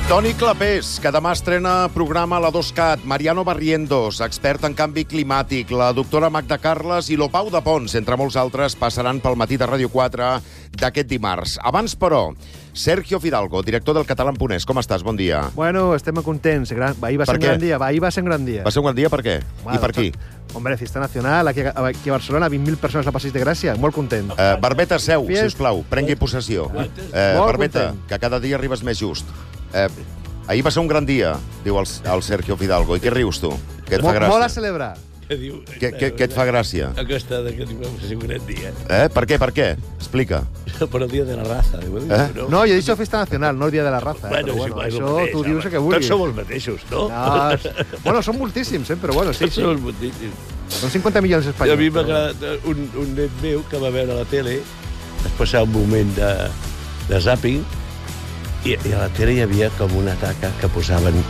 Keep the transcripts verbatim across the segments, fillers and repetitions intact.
Toni Clapés, que demà estrena programa a la dos cat, Mariano Barrientos, expert en canvi climàtic, la doctora Magda Carles i l'Opau de Pons, entre molts altres, passaran pel matí de Ràdio quatre d'aquest dimarts. Abans, però, Sergio Fidalgo, director del Catalan.es. Com estàs? Bon dia. Bueno, estem contents. Ahir va ser un gran dia. Ahir va ser un gran dia. Va ser un gran dia per què? Bueno, I per qui? Hombre, fiesta nacional, aquí a, aquí a Barcelona, vint mil persones al Passeig de Gràcia, molt content. Uh, Barbeta, seu, Fies... sisplau, prengui possessió. Uh, Barbeta, content. Que cada dia arribes més just. Uh, ahir va ser un gran dia, diu el, el Sergio Fidalgo. I què rius tu? Què et fa gràcia? Molt a celebrar. Què diu? Què, què, què et fa gràcia? Aquesta de que diu que va ser un gran dia. Eh? Per què, per què? Explica. Per el dia de la raza. Eh? No, no, jo he dit festa nacional, no el dia de la raza. Bueno, eh? Però, bueno, sí, això mateix, tu dius el que vulguis. Tots som els mateixos, no? no bueno, són moltíssims, eh? Però bueno, sí, Tots sí. som els mateixos. Són cinquanta milions I d'espanyols. a mi m'ha agradat un, un net meu que va veure a la tele, es passava un moment de, de zàping, i, i a la tele hi havia com una taca que posaven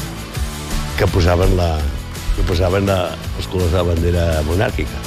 que posaven la que posaven la, els colors de la bandera monàrquica.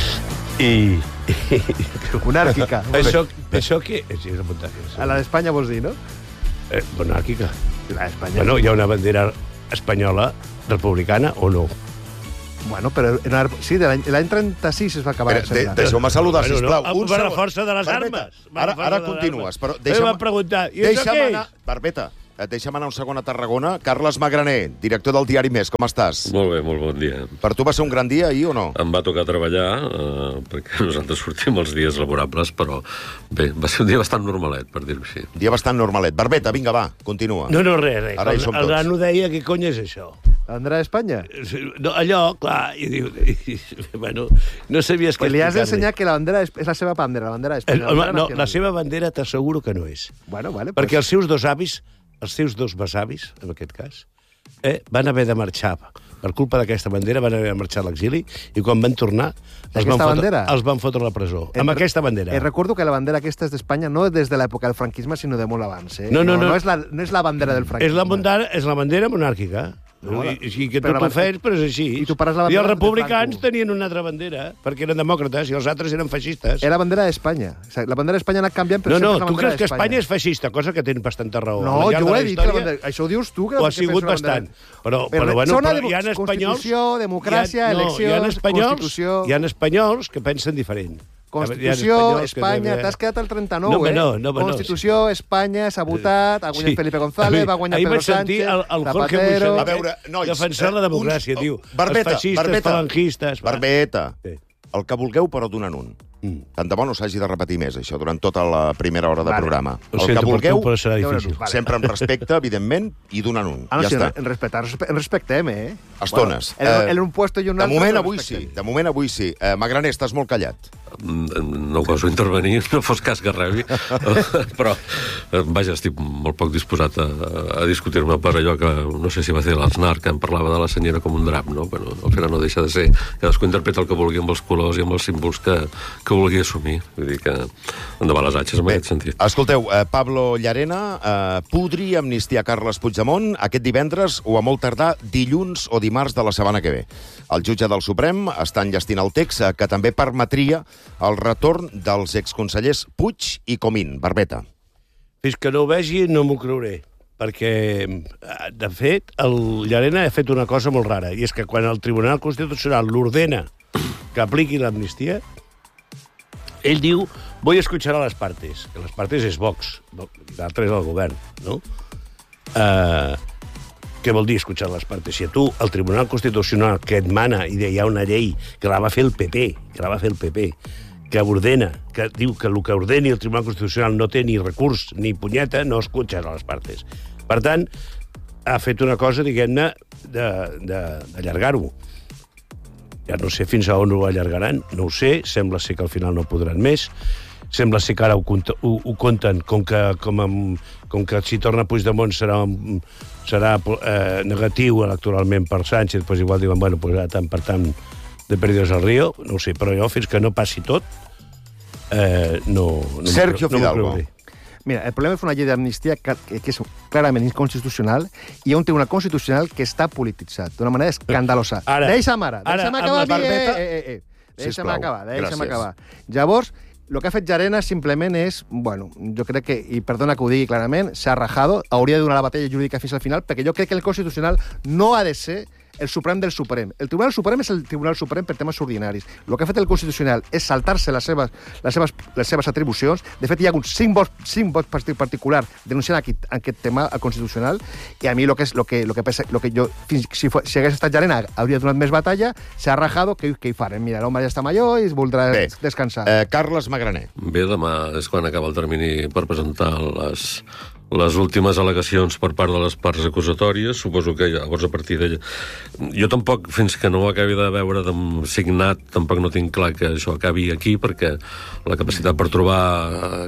I... i monàrquica. això, això què? Sí, és apuntat. A la d'Espanya vols dir, no? Eh, monàrquica. La d'Espanya. Bueno, hi ha una bandera espanyola republicana o no? Bueno, però era, sí, de l'any trenta-sis es va acabar. Però, de, Deixeu-me saludar, bueno, sisplau. No, Un per la segon. força de les Barbeta, armes. Ara, ara continues, però deixa'm... Deixa'm preguntar, i això deixa'm què anar... és? Barbeta, deixa'm anar un segon a Tarragona. Carles Magraner, director del diari Més, com estàs? Molt bé, molt bon dia. Per tu va ser un gran dia ahir o no? Em va tocar treballar, eh, perquè nosaltres sortim els dies laborables, però bé, va ser un dia bastant normalet, per dir-ho així. Dia bastant normalet. Barbeta, vinga, va, continua. No, no, res, res. Ara hi som el tots. nano deia, què cony és això? La bandera d'Espanya? No, allò, clar, i diu... I, bueno, no sabies què Pues li has explicar-li. d'ensenyar que la bandera és, és la seva bandera, la bandera d'Espanya. Eh, home, no, la seva bandera t'asseguro que no és. Bueno, vale, Perquè pues... els seus dos avis, els seus dos besavis, en aquest cas, eh, van haver de marxar. Per culpa d'aquesta bandera van haver de marxar a l'exili i quan van tornar els van, fotre, els van fotre a la presó. Eh, amb aquesta bandera. Eh, recordo que la bandera aquesta és d'Espanya no des de l'època del franquisme, sinó de molt abans. Eh? No, no, no. No, és la, no és la bandera del franquisme. És la bandera, és la bandera monàrquica. No, I, i que però tot la- ho fes, però és així. I tu pares la I els bandera de republicans Franco. tenien una altra bandera, perquè eren demòcrates, i els altres eren feixistes. Era la bandera d'Espanya. O sigui, la bandera d'Espanya ha anat canviant, però No, no, sempre és la tu bandera creus que d'Espanya. Espanya és feixista, cosa que tens bastanta raó. No, Al llarg jo de ho la he dit, que la història, bandera... Això ho dius tu, que ho ha que sigut penso la bandera- bastant. Però, Però però, bueno, zona però de hi ha espanyols... Constitució, democràcia, hi ha, no, eleccions, hi ha espanyols, Constitució... Hi ha espanyols que pensen diferent. Constitució, Espanya... T'has quedat al trenta-nou, No, eh? no, no, no. Constitució, Espanya, s'ha votat, ha guanyat Sí. Felipe González, va guanyar Ahir Pedro vaig sentir Sánchez, el, el Jorge Zapatero... Buixadet, A veure, nois, defensar la eh, democràcia, uns- diu. Barbeta, els feixistes, Barbeta. falangistes... va. Barbeta, Sí. el que vulgueu, però donant un. Mm. Tant de bo no s'hagi de repetir més, això, durant tota la primera hora de Vale. programa. Ho El sento que per vulgueu, tu, però serà Ja difícil. veuràs. Vale. sempre amb respecte, evidentment, i donant un. Ah, no, ja sí, està. en respectar, en respectem, eh? Estones. Bueno, en, Eh, en un puesto i un De altre... moment, però avui respectem. sí. De moment, avui sí. Eh, Magraner, estàs molt callat. Mm, No goso intervenir, no fos cas que rebi, però, eh, vaja, estic molt poc disposat a, a discutir-me per allò que, no sé si va fer l'Aznar, que em parlava de la senyora com un drap, no? Bueno, al final no deixa de ser. Cadascú interpreta el que vulgui amb els colors i amb els símbols que, que vulgui assumir. Vull dir que endavant les atxes, en aquest sentit. Escolteu, eh, Pablo Llarena eh, podria amnistiar Carles Puigdemont aquest divendres o a molt tardar dilluns o dimarts de la setmana que ve. El jutge del Suprem està enllestint el text eh, que també permetria el retorn dels exconsellers Puig i Comín. Barbeta. Fins que no ho vegi, no m'ho creuré. Perquè, eh, de fet, el Llarena ha fet una cosa molt rara, i és que quan el Tribunal Constitucional l'ordena que apliqui l'amnistia, ell diu, voy a escuchar a las partes, que les partes és Vox, l'altre és el govern, no? Eh, què vol dir escuchar les partes? Si a tu, el Tribunal Constitucional que et mana, i hi ha una llei que la va fer el P P, que la va fer el P P, que ordena, que diu que el que ordeni el Tribunal Constitucional no té ni recurs ni punyeta, no escuchar a les partes. Per tant, ha fet una cosa, diguem-ne, d'allargar-ho. Ja no sé fins a on ho allargaran, no ho sé, sembla ser que al final no podran més, sembla ser que ara ho, compta, ho, ho compten com que, com, amb, com que si torna Puigdemont serà, serà eh, negatiu electoralment per Sánchez, doncs igual diuen, bueno, pues, tant per tant de perdidos al río, no ho sé, però jo fins que no passi tot, eh, no, no, Sergio no Fidalgo. creuré. Mira, el problema és una llei d'amnistia que, que és clarament inconstitucional i on té una constitucional que està polititzat d'una manera escandalosa. Ara, deixa'm ara, ara, deixa'm amb acabar. la Eh, barbeta- eh, eh, eh. Deixa'm Sisplau, acabar, deixa'm gràcies. acabar. Llavors, Lo que ha fet Llarena simplement és, bueno, jo crec que, i perdona que ho digui clarament, s'ha rajado, hauria de donar la batalla jurídica fins al final, perquè jo crec que el Constitucional no ha de ser el Suprem del Suprem. El Tribunal Suprem és el Tribunal Suprem per temes ordinaris. El que ha fet el Constitucional és saltar-se les seves, les seves, les seves atribucions. De fet, hi ha hagut cinc vots, cinc vots particulars denunciant aquest, aquest tema al Constitucional, i a mi el que, és, lo que, lo que, pensa, lo que jo, fins, si, fue, si hagués estat Llarena, hauria donat més batalla, s'ha rajado, que, que hi faran? Mira, l'home ja està major i voldrà Bé, descansar. Eh, Carles Magraner. Bé, demà és quan acaba el termini per presentar les... les últimes al·legacions per part de les parts acusatòries. Suposo que llavors a partir d'ella... Jo tampoc, fins que no ho acabi de veure de signat, tampoc no tinc clar que això acabi aquí, perquè la capacitat per trobar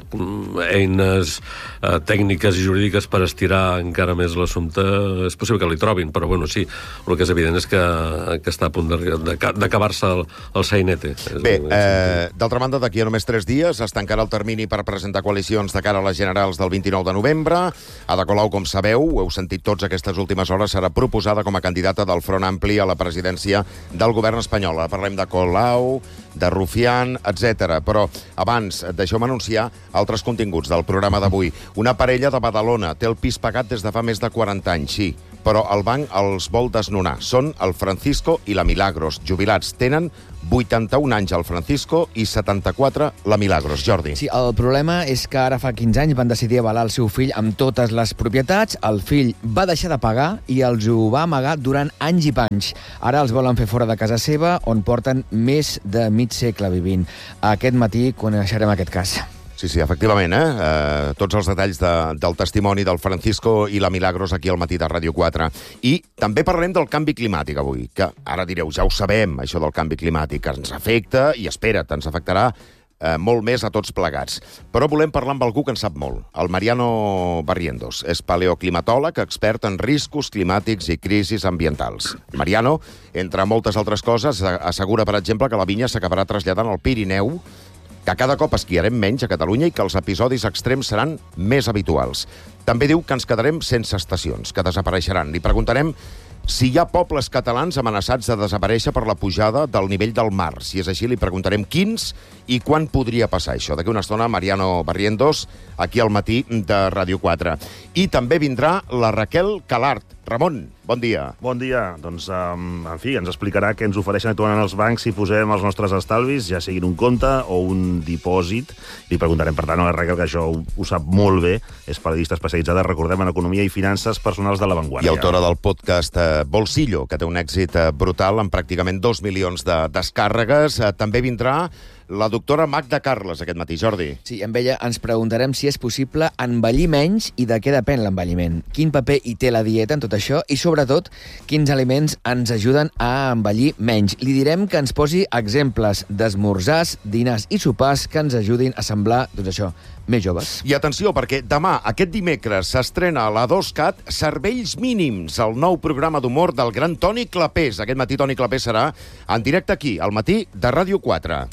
eines eh, tècniques i jurídiques per estirar encara més l'assumpte és possible que li trobin, però bueno, sí, el que és evident és que, que està a punt d'acabar-se el, el sainete. Bé, eh, d'altra banda, d'aquí a només tres dies es tancarà el termini per presentar coalicions de cara a les generals del vint-i-nou de novembre. Ada Colau, com sabeu, ho heu sentit tots aquestes últimes hores, serà proposada com a candidata del Front Ampli a la presidència del govern espanyol. Parlem de Colau, de Rufián, etcètera. Però abans, deixeu-me anunciar altres continguts del programa d'avui. Una parella de Badalona té el pis pagat des de fa més de quaranta anys, sí, però el banc els vol desnonar. Són el Francisco i la Milagros, jubilats. Tenen vuitanta-un anys el Francisco i setanta-quatre la Milagros. Jordi. Sí, el problema és que ara fa quinze anys van decidir avalar el seu fill amb totes les propietats. El fill va deixar de pagar i els ho va amagar durant anys i panys. Ara els volen fer fora de casa seva, on porten més de mig segle vivint. Aquest matí coneixerem aquest cas. Sí, sí, efectivament, eh? eh tots els detalls de, del testimoni del Francisco i la Milagros aquí al matí de Ràdio quatre. I també parlarem del canvi climàtic avui, que ara direu, ja ho sabem, això del canvi climàtic, que ens afecta, i espera't, ens afectarà eh, molt més a tots plegats. Però volem parlar amb algú que en sap molt, el Mariano Barrientos. És paleoclimatòleg, expert en riscos climàtics i crisis ambientals. Mariano, entre moltes altres coses, assegura, per exemple, que la vinya s'acabarà traslladant al Pirineu, que cada cop esquiarem menys a Catalunya i que els episodis extrems seran més habituals. També diu que ens quedarem sense estacions, que desapareixeran. Li preguntarem si hi ha pobles catalans amenaçats de desaparèixer per la pujada del nivell del mar. Si és així, li preguntarem quins i quan podria passar això. D'aquí una estona, Mariano Barrientos, aquí al matí de Ràdio quatre. I també vindrà la Raquel Calart. Ramon, bon dia. Bon dia. Doncs, um, en fi, ens explicarà què ens ofereixen actualment els bancs si posem els nostres estalvis, ja siguin un compte o un dipòsit. Li preguntarem, per tant, a la Raquel, que això ho, ho sap molt bé, és periodista especialitzada, recordem, en economia i finances personals de La Vanguardia. I autora del podcast eh, Bolsillo, que té un èxit eh, brutal, amb pràcticament dos milions de descàrregues. Eh, també vindrà la doctora Magda Carles aquest matí. Jordi. Sí, amb ella ens preguntarem si és possible envellir menys i de què depèn l'envelliment. Quin paper hi té la dieta en tot això i, sobretot, quins aliments ens ajuden a envellir menys. Li direm que ens posi exemples d'esmorzars, dinars i sopars que ens ajudin a semblar, doncs això, més joves. I atenció, perquè demà, aquest dimecres, s'estrena a la dos cat Cervells Mínims, el nou programa d'humor del gran Toni Clapés. Aquest matí Toni Clapés serà en directe aquí, al matí de Ràdio quatre.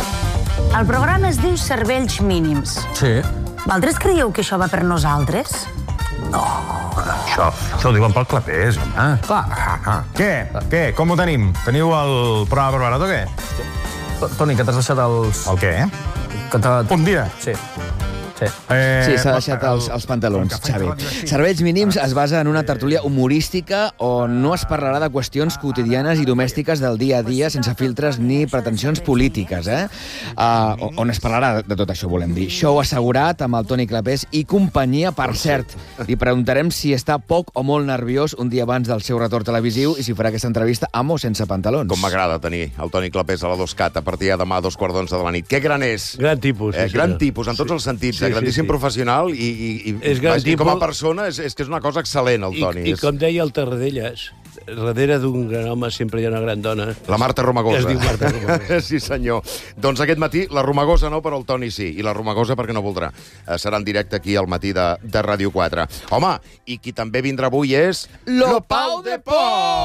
El programa es diu Cervells Mínims. Sí. Vosaltres creieu que això va per nosaltres? No, això, això ho diuen pel Clapés, home. Clar. Ah, ah. Què? Què? Com ho tenim? Teniu el programa preparat o què? Toni, que t'has deixat els... El què? Que t'ha... Un dia? Sí. Sí, eh, sí s'ha deixat els, els pantalons, Xavi. Cervells Mínims es basa en una tertúlia humorística on no es parlarà de qüestions quotidianes i domèstiques del dia a dia sense filtres ni pretensions polítiques, eh? Uh, on es parlarà de tot això, volem dir. Show assegurat amb el Toni Clapés i companyia, per cert. Li preguntarem si està poc o molt nerviós un dia abans del seu retorn televisiu i si farà aquesta entrevista amb o sense pantalons. Com m'agrada tenir el Toni Clapés a la dos cat a partir de demà a dos quarts d'onze de la nit. Que gran és! Gran tipus. Eh, sí, gran senyor. tipus, en tots sí. els sentits. Sí, grandíssim sí, sí. professional i, i, i, És gran i com a tipus. persona és, és que és una cosa excel·lent, el Toni. I, i és... com deia el Tarradellas, darrere d'un gran home sempre hi ha una gran dona. La Marta Romagosa. Es diu Marta Romagosa. Sí, senyor. Doncs aquest matí, la Romagosa no, però el Toni sí. I la Romagosa perquè no voldrà. Eh, serà en directe aquí al matí de, de Ràdio quatre. Home, i qui també vindrà avui és... Lo Pau de Pol!